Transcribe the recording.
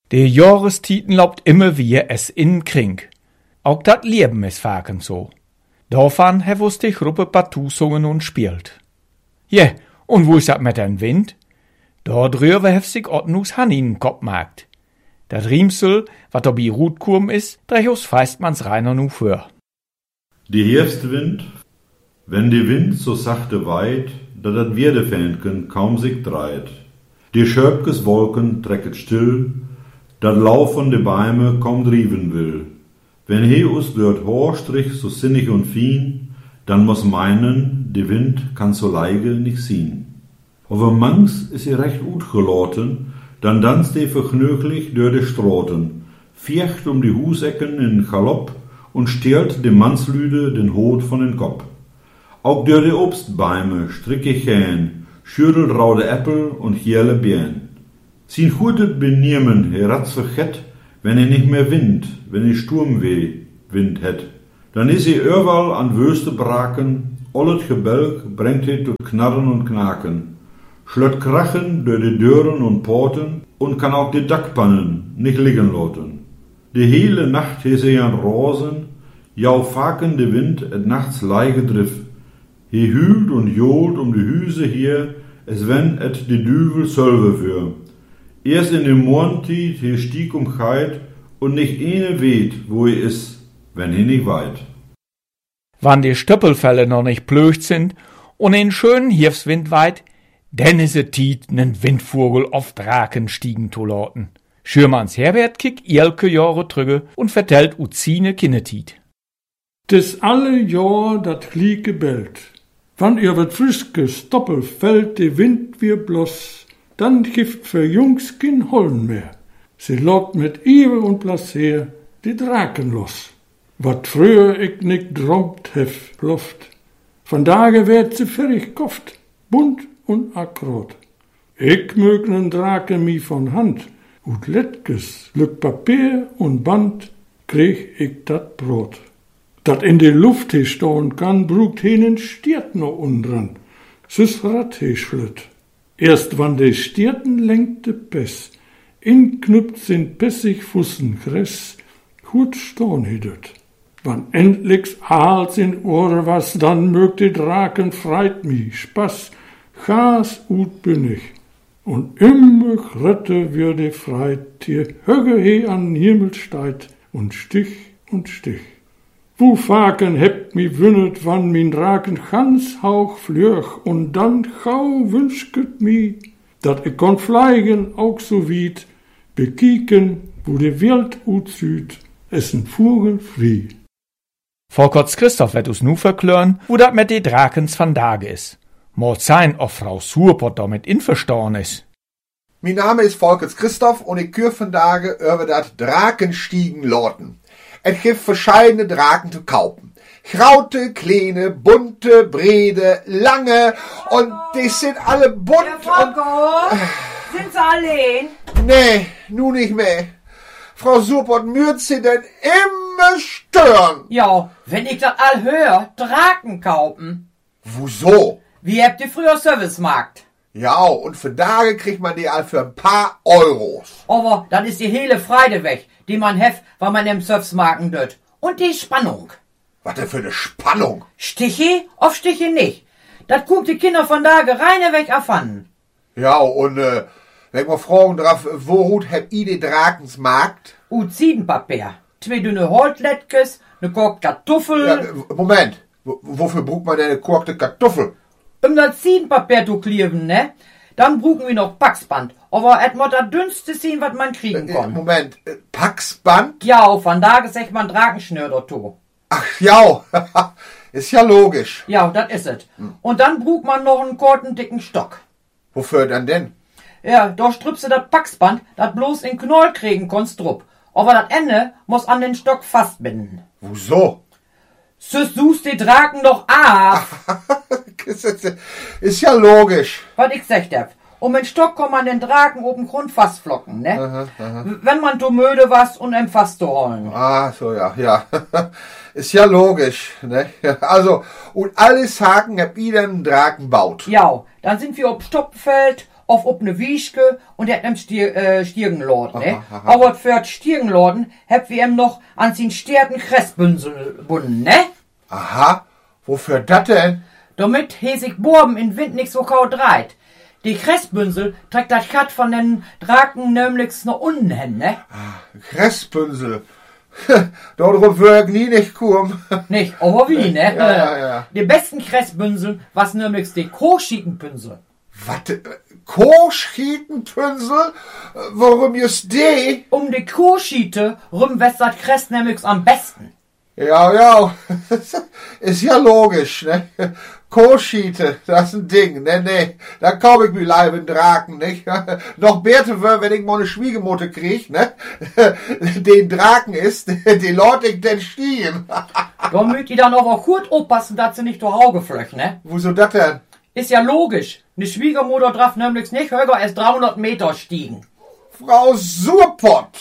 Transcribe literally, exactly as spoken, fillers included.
De Jahrestieten laubt immer wie es in Kring. Auch dat Leben is vaken so. Davon he wusste ich Ruppe partout sungen und spielt. Je, und wo is dat mit den Wind? Da drüber hef sich Ottnus Hannin Kopf magt. Dat Riemsel, wat ob i Rutkurm is, drechus feist mans reiner nu für. Die Herbstwind, wenn die Wind so sachte weit, da dat Wirdefähnken kaum sich dreit. Die Schöpkes Wolken trecket still, dat Lauf von de Beime kaum driven will. Wenn he us dort Horstrich so sinnig und fien, dann muss meinen, de Wind kann so leige nicht sien. Aber mangs is sie recht gut geloten, dann danst de vergnüglich durch de Stroten, fiecht um die Husecken in Galopp und stehlt dem Mannslüde den Hut von den Kopf. Auch durch de Obstbeime stricke Chähn, schürel raude Äppel und hierle Bien. Sin gute Beniemen he ratz verget, wenn er nicht mehr Wind, wenn er Sturmweh Wind het. Dann is er überall an Wöste braken, ollet Gebälk brengt he durch Knarren und Knaken. Schlött krachen durch die Dören und Porten und kann auch die Dackpannen nicht liegen loten. Die hele Nacht he sie an Rosen, jau faken de Wind et nachts leige driff. He hühlt und johlt um die Hüse hier, es wenn et die Düvel sölve für. Erst in dem Morgentiet he stieg um Cheit und nicht eine weht, wo he is, wenn he nicht weit. Wann die Stöppelfälle noch nicht blöcht sind und in schönen Hirswind weit, denn is et Tiet, nen Windvogel auf Draken stiegen zu lauten. Schürmanns Herbert kick elke Jahre trüge und vertellt uzine Kinnetiet. Des alle Jahr dat Klieke bellt. Wann ihr wat friske Stoppel fällt, de Wind wir bloß, dann gift für Jungs kin Hollen mehr. Sie lockt mit Iwe und Placer die Draken los. Wat früher ich nicht draumt hef loft. Von Tage werd sie fertig koft, bunt und akkurat. Ich mög nen Draken mi von Hand, ut Lettkes, Lück Papier und Band, krieg ich dat Brot. Dat in de Luft he stauen kann, brugt he nen Stiert no undran, süs Rad he schlütt. Erst wann de Stierten lenkte Pess, inknüpft sind pessig Fussen Gress, gut staun he dort. Wann endlich Aals in Ohr was, dann mögt de Draken freit mi, Spaß, Chas ut bin ich. Und immer grötte würde freit, hier höge he an Himmel steit, und Stich und Stich. Wo Faken hebt mi wünnet, wann min Draken ganz hauch flöch, und dann gau wünschket mi, dat ich kon fleigen auch so weit, bekieken, wo de Welt ut süd, es n Vogel frie. Volkerts Christoph wird us nu verklören, wo dat mit de Drakens van Dage is. Mord sein, ob Frau Surpot damit inverstorn is. Mein Name ist Volkerts Christoph und ich kür van Dage über dat Drakenstiegen loten. Es gibt verschiedene Draken zu kaufen. Graute, kleine, bunte, brede, lange und die sind alle bunt ja, und... Äh, sind sie allein? Nee, nun nicht mehr. Frau Surpot mürt sie denn immer stören. Ja, wenn ich das all hör, Draken kaufen. Wieso? Wie habt ihr früher Servicemarkt? Ja, und für Tage kriegt man die all für ein paar Euros. Aber dann ist die hele Freude weg, die man heft, weil man im Servicemarken dort. Und die Spannung. Was denn für eine Spannung? Stiche auf Stiche nicht. Das guckt die Kinder von Tage reine weg erfahren. Ja, und äh, wenn wir fragen drauf, wo habt ihr die Drakensmarkt? Ut Siedenpapier. Zwei dünne Holtlettkes, ne Kork Kartoffel. Ja, Moment, w wofür braucht man denn eine korkte Kartoffel? Um das Siedenpapier zu kleben, ne? Dann brauchen wir noch Packsband. Aber et mod das dünnste sehen, was man kriegen äh, kann. Moment, äh, Packsband? Ja, von da sagt man Drakenschnür dazu. Ach ja, ist ja logisch. Ja, das is es. Hm. Und dann braucht man noch einen kurzen, dicken Stock. Wofür dann denn? Ja, da strüpst du das Packsband, das bloß in Knoll kriegen kannst drup. Aber das Ende muss an den Stock festbinden. Wieso? So suchst die Draken doch ab. Ist ja logisch. Was ich gesagt hab. Um den Stock kann man den Draken oben Grund fastflocken, ne? Aha, aha. Wenn man to müde was und im Fass zu holen. Ah, so, ja, ja. Ist ja logisch, ne? Also, und alles Haken habt ihr einen Draken baut. Ja, dann sind wir ob Stoppfeld auf ob ne Wieschke und er hat ihm Stier, äh, Stiergenlorden, ne? Aha, aha. Aber für Stiergenlorden habt wir ihm noch an sin Stierten Kressbünsel bunden, ne? Aha, wofür dat denn? Damit he sich Borben in Wind nicht so kalt reit. Die Kressbünsel trägt das Kat von den Draken nämlich nach unten hin, ne? Kressbünsel. Dort würd ich nie nicht kommen. Nicht, aber wie, ne? Ja, ja, ja. Die besten Kressbünsel, was nämlich die Koschietenpünsel. Warte, Koschietenpünsel? Warum just die? Um die Koschiete rum wässert Kress nämlich am besten. Ja, ja, ist ja logisch, ne? Koschiete, das ist ein Ding, ne, ne, da kaum ich mir live in Draken, nicht? Noch Bärte wär, wenn ich mal eine Schwiegermutter krieg, ne? Den Draken ist, die Leute ich denn stiehen. Da müsst ihr dann aber gut aufpassen, dass sie nicht durch Auge flöch, ne? Wieso das denn? Ist ja logisch. Ne Schwiegermutter darf nämlich nicht höher als dreihundert Meter stiegen. Frau Surpott,